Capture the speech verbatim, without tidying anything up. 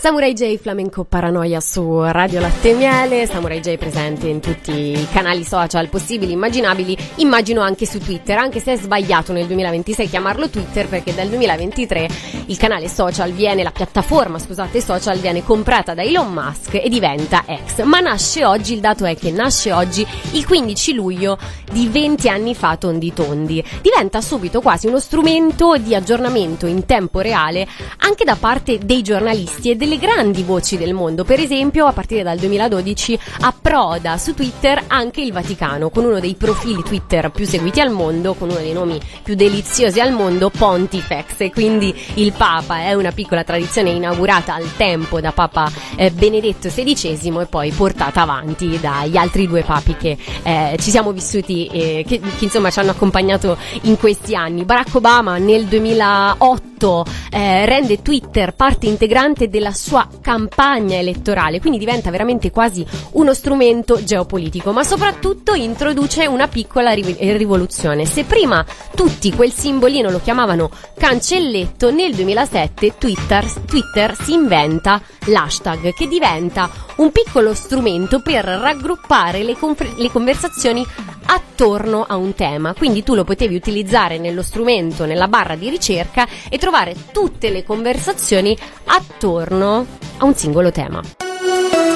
Samurai J, Flamenco Paranoia su Radio Latte e Miele. Samurai J presente in tutti i canali social possibili, immaginabili, immagino anche su Twitter, anche se è sbagliato nel duemilaventisei chiamarlo Twitter, perché dal duemilaventitré il canale social viene, la piattaforma, scusate, social viene comprata da Elon Musk e diventa X. Ma nasce oggi, il dato è che nasce oggi il quindici luglio di venti anni fa tondi tondi. Diventa subito quasi uno strumento di aggiornamento in tempo reale anche da parte dei giornalisti e delle grandi voci del mondo. Per esempio, a partire dal duemiladodici approda su Twitter anche il Vaticano, con uno dei profili Twitter più seguiti al mondo, con uno dei nomi più deliziosi al mondo, Pontifex. E quindi il Papa è una piccola tradizione inaugurata al tempo da Papa eh, Benedetto sedicesimo e poi portata avanti dagli altri due papi che eh, ci siamo vissuti e che, che insomma ci hanno accompagnato in questi anni. Barack Obama nel duemilaotto eh, rende Twitter parte integrante della sua campagna elettorale, quindi diventa veramente quasi uno strumento geopolitico, ma soprattutto introduce una piccola ri- rivoluzione. Se prima tutti quel simbolino lo chiamavano cancelletto, nel duemilasette Twitter, Twitter si inventa l'hashtag, che diventa un piccolo strumento per raggruppare le, conf- le conversazioni attorno a un tema. Quindi tu lo potevi utilizzare nello strumento, nella barra di ricerca, e trovare tutte le conversazioni attorno a un singolo tema.